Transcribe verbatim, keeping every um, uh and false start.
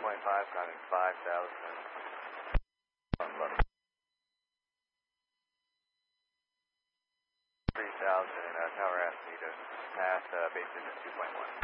point five, climbing five thousand. three thousand, and uh, tower asked me to pass uh, base vision two point one.